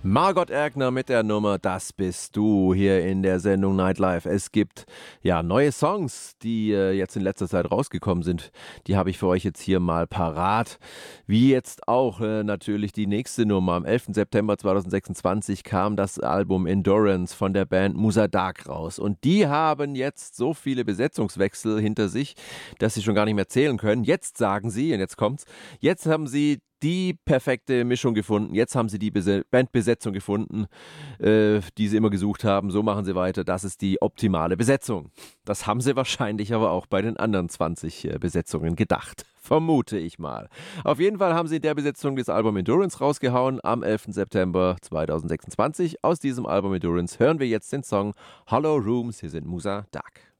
Margot Erkner mit der Nummer Das bist du hier in der Sendung Nightlife. Es gibt ja neue Songs, die jetzt in letzter Zeit rausgekommen sind. Die habe ich für euch jetzt hier mal parat. Wie jetzt auch natürlich die nächste Nummer. Am 11. September 2026 kam das Album Endurance von der Band Musa Dark raus. Und die haben jetzt so viele Besetzungswechsel hinter sich, dass sie schon gar nicht mehr zählen können. Jetzt sagen sie, und jetzt kommt's, jetzt haben sie die perfekte Mischung gefunden. Jetzt haben sie die Bandbesetzung gefunden, die sie immer gesucht haben. So machen sie weiter. Das ist die optimale Besetzung. Das haben sie wahrscheinlich aber auch bei den anderen 20 Besetzungen gedacht. Vermute ich mal. Auf jeden Fall haben sie in der Besetzung das Album Endurance rausgehauen am 11. September 2026. Aus diesem Album Endurance hören wir jetzt den Song Hollow Rooms. Hier sind Musa Dark.